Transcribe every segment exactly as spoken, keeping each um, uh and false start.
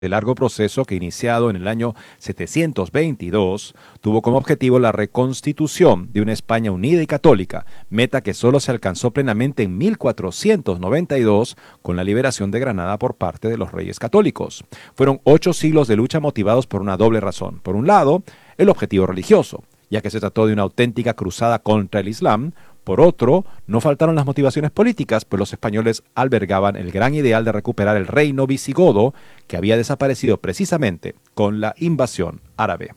El largo proceso que, iniciado en el año setecientos veintidós, tuvo como objetivo la reconstitución de una España unida y católica, meta que solo se alcanzó plenamente en mil cuatrocientos noventa y dos con la liberación de Granada por parte de los reyes católicos. Fueron ocho siglos de lucha motivados por una doble razón. Por un lado, el objetivo religioso, ya que se trató de una auténtica cruzada contra el Islam. Por otro, no faltaron las motivaciones políticas, pues los españoles albergaban el gran ideal de recuperar el reino visigodo que había desaparecido precisamente con la invasión árabe.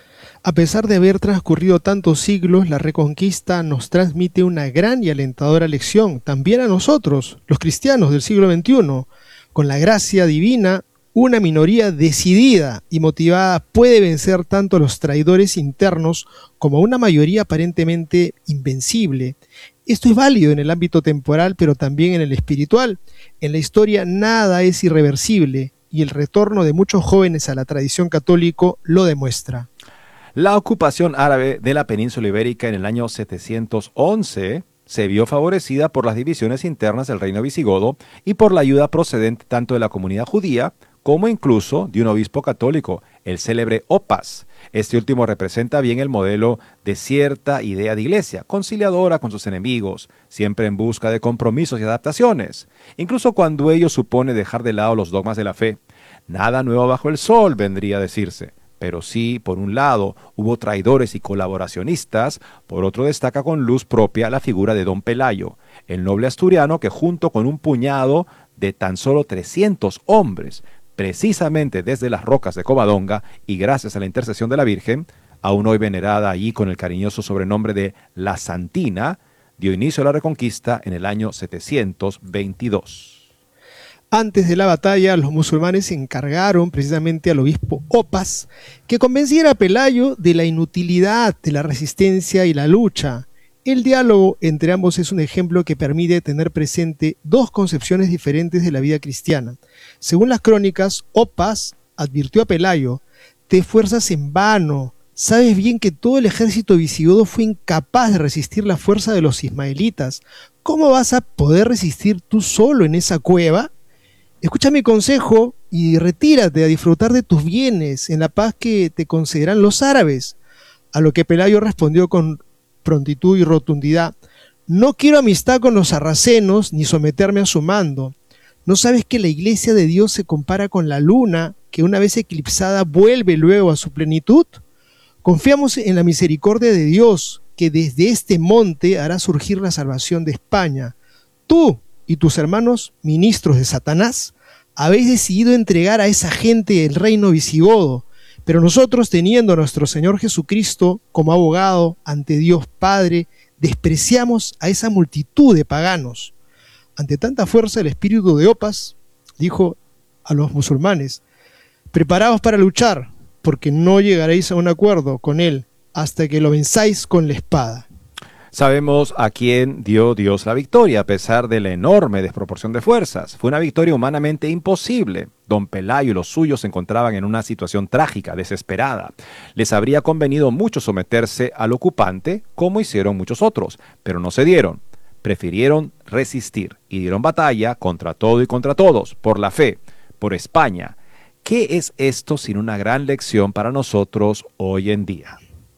A pesar de haber transcurrido tantos siglos, la Reconquista nos transmite una gran y alentadora lección, también a nosotros, los cristianos del siglo veintiuno. Con la gracia divina, una minoría decidida y motivada puede vencer tanto a los traidores internos como a una mayoría aparentemente invencible. Esto es válido en el ámbito temporal, pero también en el espiritual. En la historia nada es irreversible y el retorno de muchos jóvenes a la tradición católica lo demuestra. La ocupación árabe de la península ibérica en el año setecientos once se vio favorecida por las divisiones internas del reino visigodo y por la ayuda procedente tanto de la comunidad judía como incluso de un obispo católico, el célebre Opas. Este último representa bien el modelo de cierta idea de iglesia, conciliadora con sus enemigos, siempre en busca de compromisos y adaptaciones, incluso cuando ello supone dejar de lado los dogmas de la fe. Nada nuevo bajo el sol, vendría a decirse. Pero sí, por un lado, hubo traidores y colaboracionistas, por otro destaca con luz propia la figura de don Pelayo, el noble asturiano que junto con un puñado de tan solo trescientos hombres, precisamente desde las rocas de Covadonga y gracias a la intercesión de la Virgen, aún hoy venerada allí con el cariñoso sobrenombre de La Santina, dio inicio a la Reconquista en el año setecientos veintidós. Antes de la batalla, los musulmanes encargaron precisamente al obispo Opas que convenciera a Pelayo de la inutilidad de la resistencia y la lucha. El diálogo entre ambos es un ejemplo que permite tener presente dos concepciones diferentes de la vida cristiana. Según las crónicas, Opas advirtió a Pelayo: te esfuerzas en vano, sabes bien que todo el ejército visigodo fue incapaz de resistir la fuerza de los ismaelitas. ¿Cómo vas a poder resistir tú solo en esa cueva? Escucha mi consejo y retírate a disfrutar de tus bienes en la paz que te concederán los árabes. A lo que Pelayo respondió con prontitud y rotundidad: no quiero amistad con los sarracenos ni someterme a su mando. ¿No sabes que la iglesia de Dios se compara con la luna, que una vez eclipsada vuelve luego a su plenitud? Confiamos en la misericordia de Dios, que desde este monte hará surgir la salvación de España. Tú y tus hermanos, ministros de Satanás, habéis decidido entregar a esa gente el reino visigodo, pero nosotros, teniendo a nuestro Señor Jesucristo como abogado ante Dios Padre, despreciamos a esa multitud de paganos. Ante tanta fuerza, el espíritu de Opas dijo a los musulmanes: preparaos para luchar, porque no llegaréis a un acuerdo con él hasta que lo venzáis con la espada. Sabemos a quién dio Dios la victoria, a pesar de la enorme desproporción de fuerzas. Fue una victoria humanamente imposible. Don Pelayo y los suyos se encontraban en una situación trágica, desesperada. Les habría convenido mucho someterse al ocupante, como hicieron muchos otros, pero no cedieron. Prefirieron resistir y dieron batalla contra todo y contra todos, por la fe, por España. ¿Qué es esto sino una gran lección para nosotros hoy en día?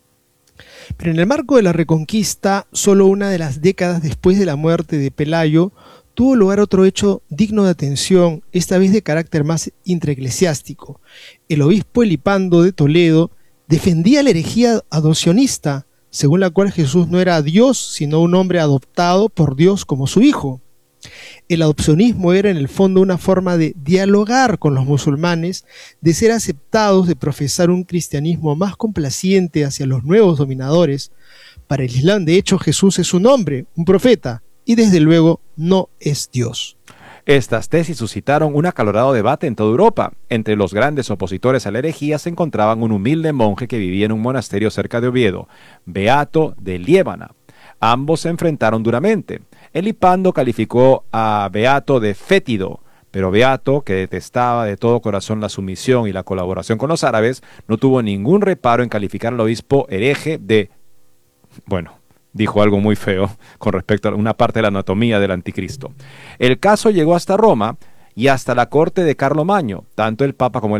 Pero en el marco de la Reconquista, solo una de las décadas después de la muerte de Pelayo, tuvo lugar otro hecho digno de atención, esta vez de carácter más intraeclesiástico. El obispo Elipando de Toledo defendía la herejía adopcionista, según la cual Jesús no era Dios, sino un hombre adoptado por Dios como su hijo. El adopcionismo era en el fondo una forma de dialogar con los musulmanes, de ser aceptados, de profesar un cristianismo más complaciente hacia los nuevos dominadores. Para el Islam, de hecho, Jesús es un hombre, un profeta, y desde luego no es Dios. Estas tesis suscitaron un acalorado debate en toda Europa. Entre los grandes opositores a la herejía se encontraban un humilde monje que vivía en un monasterio cerca de Oviedo, Beato de Liébana. Ambos se enfrentaron duramente. Elipando calificó a Beato de fétido, pero Beato, que detestaba de todo corazón la sumisión y la colaboración con los árabes, no tuvo ningún reparo en calificar al obispo hereje de... bueno, dijo algo muy feo con respecto a una parte de la anatomía del anticristo. El caso llegó hasta Roma y hasta la corte de Carlomagno. Tanto el Papa como el